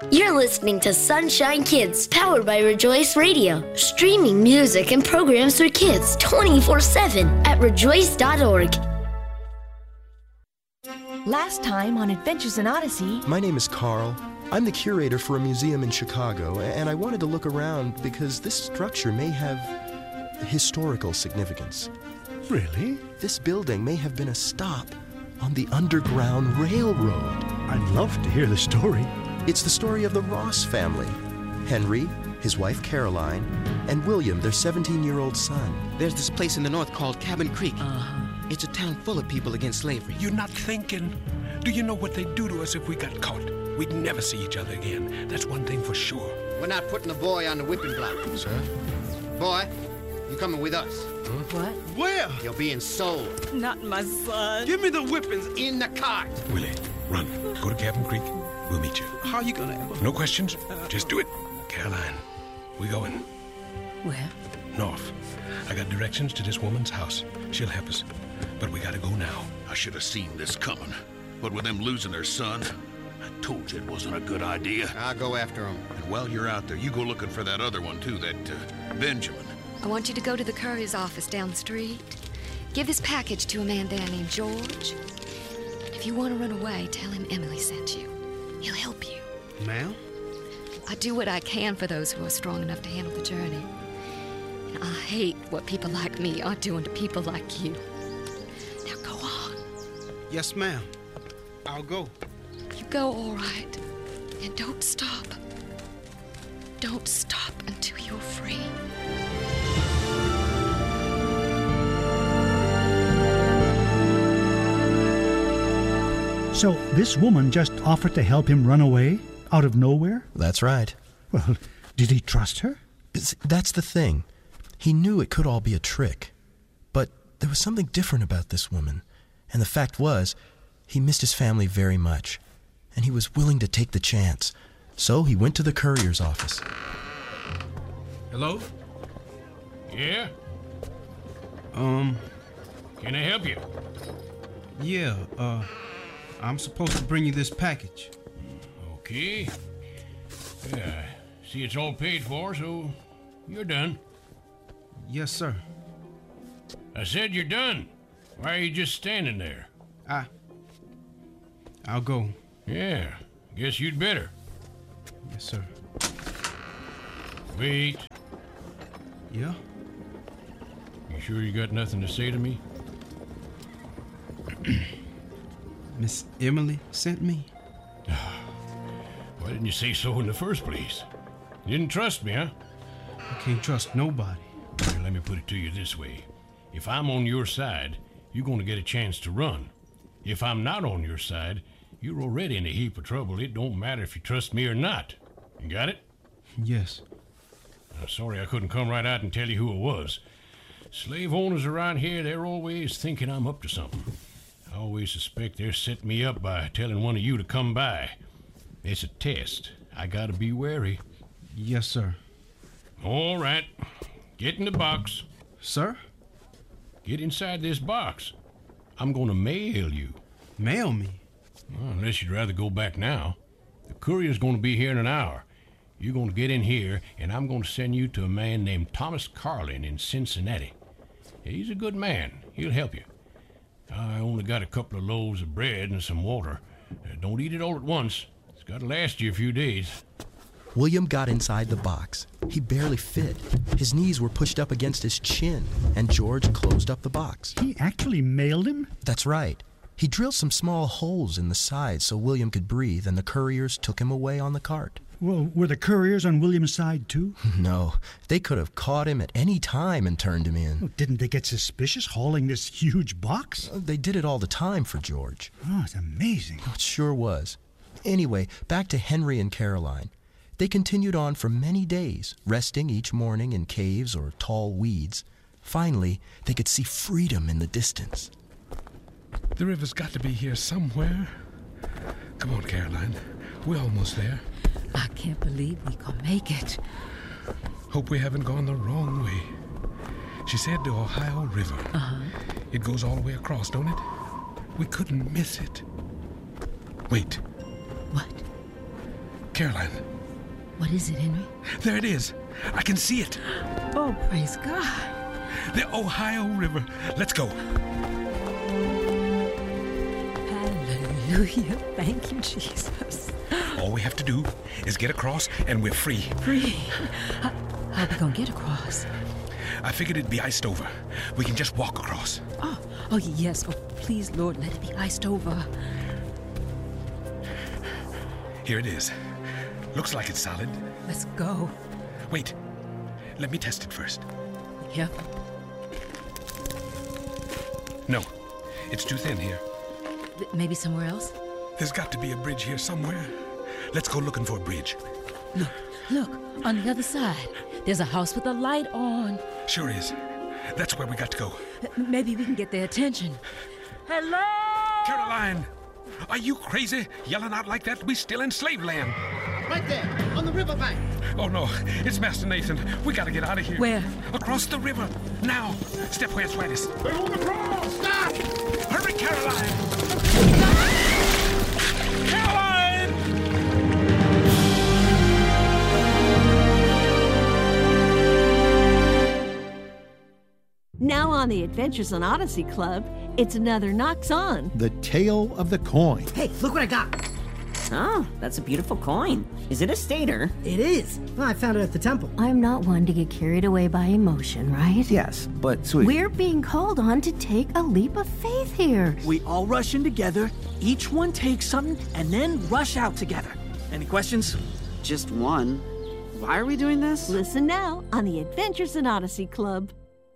You're listening to Sunshine Kids, powered by Rejoice Radio. Streaming music and programs for kids 24/7 at rejoice.org. Last time on Adventures in Odyssey... My name is Carl. I'm the curator for a museum in Chicago, and I wanted to look around because this structure may have historical significance. Really? This building may have been a stop on the Underground Railroad. I'd love to hear the story. It's the story of the Ross family. Henry, his wife Caroline, and William, their 17-year-old son. There's this place in the north called Cabin Creek. It's a town full of people against slavery. You're not thinking. Do you know what they'd do to us if we got caught? We'd never see each other again. That's one thing for sure. We're not putting the boy on the whipping block. Sir? Boy, you coming with us. What? Where? You're being sold. Not my son. Give me the whippings. In the cart. Willie, run. Go to Cabin Creek. We'll meet you. How are you gonna... No questions. Just do it. Caroline, we going. Where? North. I got directions to this woman's house. She'll help us. But we gotta go now. I should have seen this coming. But with them losing their son, I told you it wasn't a good idea. I'll go after him. And while you're out there, you go looking for that other one, too, that Benjamin. I want you to go to the courier's office down the street. Give this package to a man there named George. And if you want to run away, tell him Emily sent you. He'll help you. Ma'am? I do what I can for those who are strong enough to handle the journey. And I hate what people like me are doing to people like you. Now go on. Yes, ma'am. I'll go. You go all right. And don't stop. Don't stop until you're free. So this woman just offered to help him run away out of nowhere? That's right. Well, did he trust her? That's the thing. He knew it could all be a trick. But there was something different about this woman. And the fact was, he missed his family very much. And he was willing to take the chance. So he went to the courier's office. Hello? Yeah? Can I help you? Yeah, I'm supposed to bring you this package. Okay. Yeah, see it's all paid for, so you're done. Yes, sir. I said you're done. Why are you just standing there? I'll go. Yeah, guess you'd better. Yes, sir. Wait. Yeah? You sure you got nothing to say to me? Miss Emily sent me? Why didn't you say so in the first place? You didn't trust me, huh? I can't trust nobody. Here, let me put it to you this way. If I'm on your side, you're going to get a chance to run. If I'm not on your side, you're already in a heap of trouble. It don't matter if you trust me or not. You got it? Yes. I'm sorry I couldn't come right out and tell you who it was. Slave owners around here, they're always thinking I'm up to something. I always suspect they're setting me up by telling one of you to come by. It's a test. I gotta be wary. Yes, sir. All right. Get in the box. Sir? Get inside this box. I'm gonna mail you. Mail me? Well, unless you'd rather go back now. The courier's gonna be here in an hour. You're gonna get in here, and I'm gonna send you to a man named Thomas Carlin in Cincinnati. He's a good man. He'll help you. I only got a couple of loaves of bread and some water. Don't eat it all at once. It's got to last you a few days. William got inside the box. He barely fit. His knees were pushed up against his chin, and George closed up the box. He actually mailed him? That's right. He drilled some small holes in the side so William could breathe, and the couriers took him away on the cart. Well, were the couriers on William's side, too? No. They could have caught him at any time and turned him in. Well, didn't they get suspicious hauling this huge box? They did it all the time for George. Oh, it's amazing. It sure was. Anyway, back to Henry and Caroline. They continued on for many days, resting each morning in caves or tall weeds. Finally, they could see freedom in the distance. The river's got to be here somewhere. Come on, Caroline. We're almost there. I can't believe we can make it. Hope we haven't gone the wrong way. She said the Ohio River. It goes all the way across, don't it? We couldn't miss it. Wait. What? Caroline, What is it, Henry? there it is. I can see it. Oh, praise God. The Ohio River. Let's go. Hallelujah. Thank you, Jesus. All we have to do is get across and we're free. Free? How are we gonna get across? I figured it'd be iced over. We can just walk across. Oh, yes. Oh, please, Lord, let it be iced over. Here it is. Looks like it's solid. Let's go. Wait. Let me test it first. Be careful. No. It's too thin here. Maybe somewhere else? There's got to be a bridge here somewhere. Let's go looking for a bridge. Look, on the other side. There's a house with a light on. Sure is. That's where we got to go. Maybe we can get their attention. Hello? Caroline! Are you crazy? Yelling out like that? We still in slave land. Right there, on the riverbank. Oh, no. It's Master Nathan. We gotta get out of here. Where? Across the river. Now. Step where it's wettest. They're on the cross. Stop! Hurry, Caroline! Caroline! Now on the Adventures on Odyssey Club, it's another Knocks On. The Tale of the Coin. Hey, look what I got. Oh, that's a beautiful coin. Is it a stater? It is. Well, I found it at the temple. I'm not one to get carried away by emotion, right? Yes, but sweetie. We're being called on to take a leap of faith here. We all rush in together, each one takes something, and then rush out together. Any questions? Just one. Why are we doing this? Listen now on the Adventures in Odyssey Club.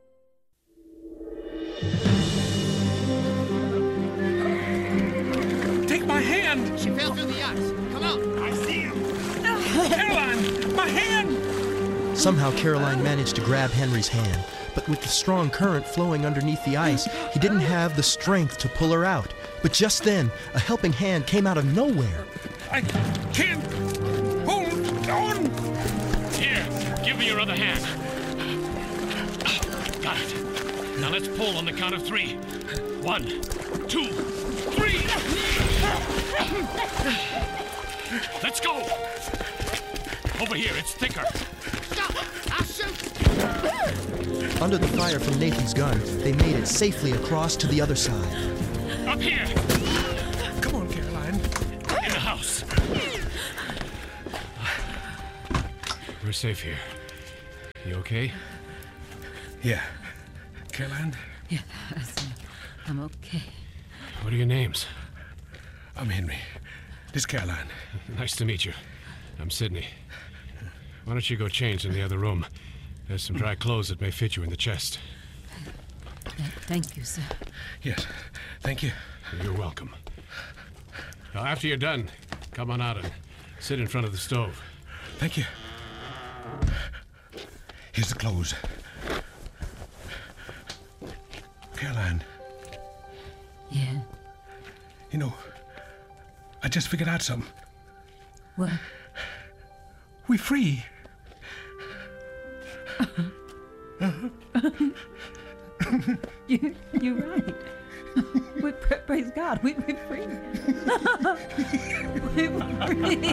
Take my hand! She fell through the ice. Come on. I see him. Caroline! My hand! Somehow Caroline managed to grab Henry's hand, but with the strong current flowing underneath the ice, he didn't have the strength to pull her out. But just then, a helping hand came out of nowhere. I can't hold on! Here, give me your other hand. Got it. Now let's pull on the count of 3. 1, 2, 3! Let's go! Over here, it's thicker. Stop! I'll shoot! Under the fire from Nathan's gun, they made it safely across to the other side. Up here! Come on, Caroline. In the house. We're safe here. You okay? Yeah. Caroline? Yeah, I'm okay. What are your names? I'm Henry. This is Caroline. Nice to meet you. I'm Sidney. Why don't you go change in the other room? There's some dry clothes that may fit you in the chest. Thank you, sir. Yes, thank you. You're welcome. Now, after you're done, come on out and sit in front of the stove. Thank you. Here's the clothes. Caroline. Yeah? You know, I just figured out something. What? We're free. You're right. Praise God, we're free. We're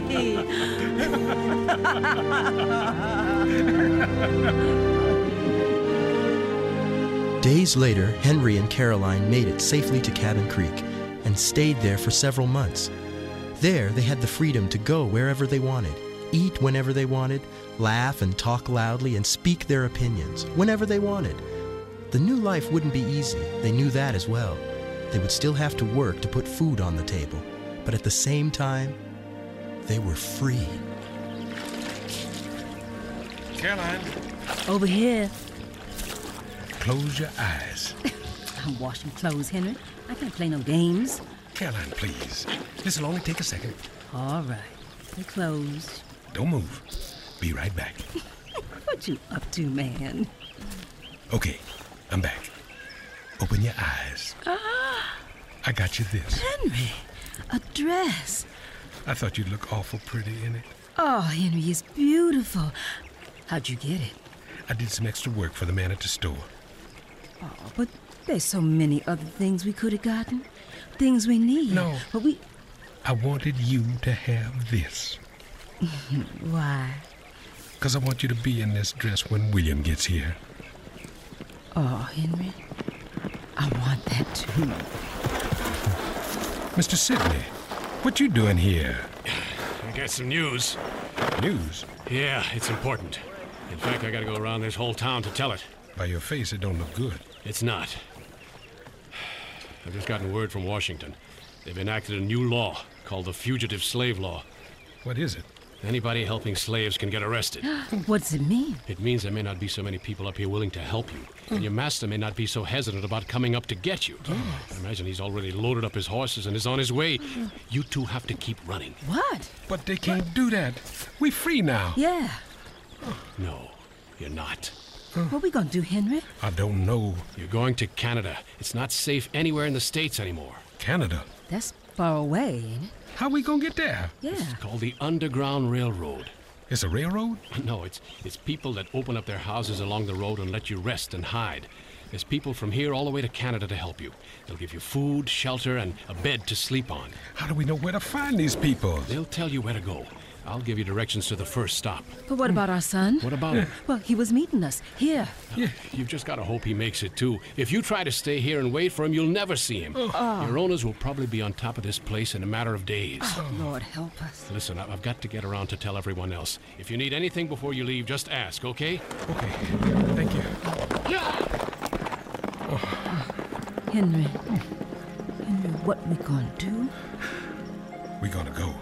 free. Days later, Henry and Caroline made it safely to Cabin Creek and stayed there for several months. There, they had the freedom to go wherever they wanted, eat whenever they wanted, laugh and talk loudly, and speak their opinions whenever they wanted. The new life wouldn't be easy. They knew that as well. They would still have to work to put food on the table, but at the same time, they were free. Caroline. Over here. Close your eyes. I'm washing clothes, Henry. I can't play no games. Caroline, please. This'll only take a second. All right. They're closed. Don't move. Be right back. What you up to, man? Okay, I'm back. Open your eyes. I got you this. Henry, a dress. I thought you'd look awful pretty in it. Oh, Henry, it's beautiful. How'd you get it? I did some extra work for the man at the store. Oh, but there's so many other things we could have gotten. Things we need. No. But I wanted you to have this. Why? Because I want you to be in this dress when William gets here. Oh, Henry, I want that too. Mr. Sidney, what you doing here? I got some news. News? Yeah, it's important. In fact, I gotta go around this whole town to tell it. By your face, it don't look good. It's not. I've just gotten word from Washington. They've enacted a new law called the Fugitive Slave Law. What is it? Anybody helping slaves can get arrested. What does it mean? It means there may not be so many people up here willing to help you. And your master may not be so hesitant about coming up to get you. Yes. I imagine he's already loaded up his horses and is on his way. You two have to keep running. What? But they can't do that. We free now. Yeah. No, you're not. What we gonna do, Henry? I don't know. You're going to Canada. It's not safe anywhere in the States anymore. Canada? That's far away, ain't it? How we gonna get there? Yeah. It's called the Underground Railroad. It's a railroad? No, it's people that open up their houses along the road and let you rest and hide. There's people from here all the way to Canada to help you. They'll give you food, shelter, and a bed to sleep on. How do we know where to find these people? They'll tell you where to go. I'll give you directions to the first stop. But what about our son? What about him? Well, he was meeting us here. Yeah. You've just got to hope he makes it, too. If you try to stay here and wait for him, you'll never see him. Your owners will probably be on top of this place in a matter of days. Oh, Lord, help us. Listen, I've got to get around to tell everyone else. If you need anything before you leave, just ask, okay? Okay. Thank you. Henry, what we gonna do? We gonna go.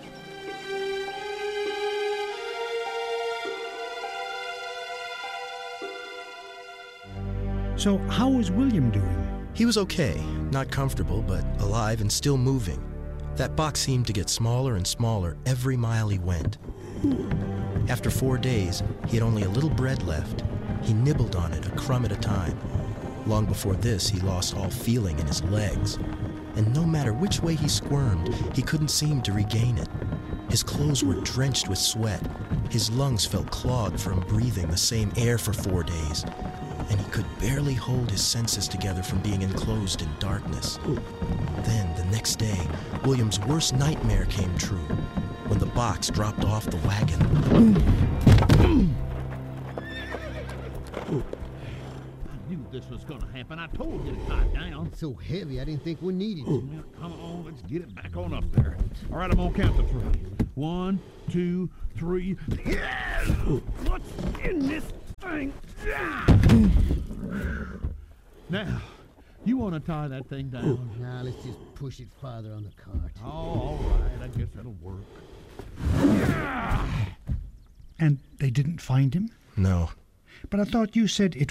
So, how was William doing? He was okay, not comfortable, but alive and still moving. That box seemed to get smaller and smaller every mile he went. After 4 days, he had only a little bread left. He nibbled on it, a crumb at a time. Long before this, he lost all feeling in his legs. And no matter which way he squirmed, he couldn't seem to regain it. His clothes were drenched with sweat. His lungs felt clogged from breathing the same air for 4 days. And he could barely hold his senses together from being enclosed in darkness. Then, the next day, William's worst nightmare came true, when the box dropped off the wagon. I knew this was gonna happen. I told you to tie it down. So heavy, I didn't think we needed it. Now, come on, let's get it back on up there. All right, I'm gonna count to 3. 1, 2, 3. Yes! What's in this thing? Now, you want to tie that thing down? Now, let's just push it farther on the cart. Oh, all right. I guess that'll work. And they didn't find him? No. But I thought you said it